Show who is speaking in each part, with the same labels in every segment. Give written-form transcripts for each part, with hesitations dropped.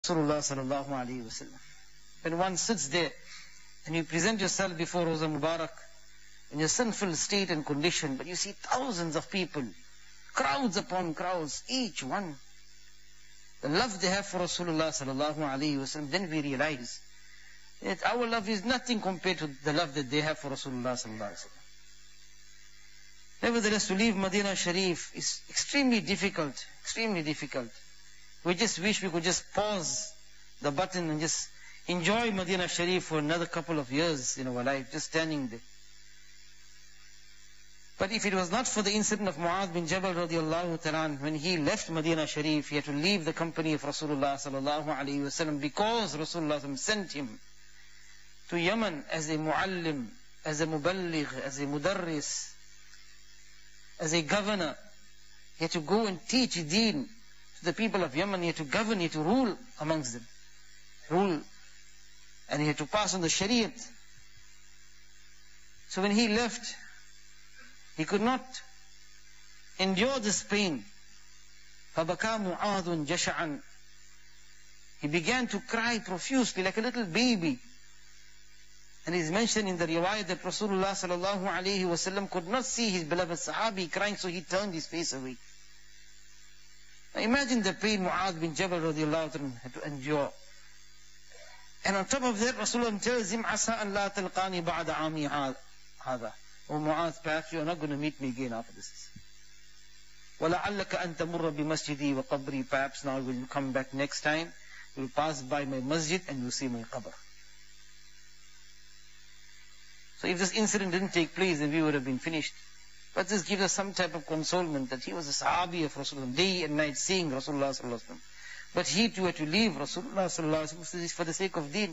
Speaker 1: Rasulullah sallallahu alayhi wa sallam. When one sits there and you present yourself before Rawza Mubarak in your sinful state and condition, but you see thousands of people, crowds upon crowds, each one, the love they have for Rasulullah sallallahu alayhi wa sallam, then we realize that our love is nothing compared to the love that they have for Rasulullah sallallahu alayhi wa sallam. Nevertheless, to leave Medina Sharif is extremely difficult, extremely difficult. We just wish we could just pause the button and just enjoy Medina Sharif for another couple of years in our life, just standing there. But if it was not for the incident of Mu'adh bin Jabal radiallahu ta'ala, when he left Medina Sharif, he had to leave the company of Rasulullah sallallahu alayhi wa sallam, because Rasulullah sent him to Yemen as a muallim, as a muballigh, as a mudarris, as a governor. He had to go and teach deen to the people of Yemen. He had to govern, he had to rule amongst them. Rule. And he had to pass on the Shariat. So when he left, he could not endure this pain. فَبَكَى مُعَاذٌ جَشَعًا. He began to cry profusely like a little baby. And it is mentioned in the riwayah that Rasulullah sallallahu alayhi wa sallam could not see his beloved Sahabi crying, so he turned his face away. Now imagine the pain Mu'adh bin Jabal radiallahu anhu had to endure. And on top of that, Rasulullah tells him, عَسَىٰ أَنْ لَا تَلْقَانِ بَعْدَ عَامِي هَذَا. Oh Mu'adh, perhaps you are not going to meet me again after this. وَلَعَلَّكَ أَن تَمُرَّ بِمَسْجِدِي وَقَبْرِي. Perhaps now when you come back next time, you will pass by my masjid and you will see my qabr. So if this incident didn't take place, then we would have been finished. But this gives us some type of consolement that he was a Sahabi of Rasulullah, day and night seeing Rasulullah sallallahu alaihi wasallam. But he too had to leave Rasulullah sallallahu alaihi wasallam for the sake of deen.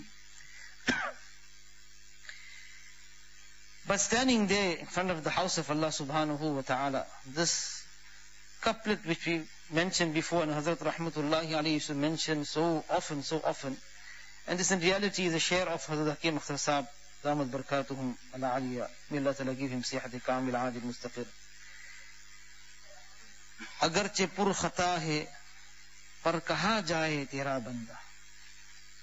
Speaker 1: But standing there in front of the house of Allah subhanahu wa ta'ala, this couplet which we mentioned before, and Hazrat Rahmatullahi alayhi used to mention so often, and this in reality is a share of Hazrat Hakim Akhtar Sahab, دامت برکاتهم العالیہ. May Allah Ta'ala give him صحت کامل عاجل مستقر. اگرچہ پر خطا ہے پر کہا جائے تیرا بندہ.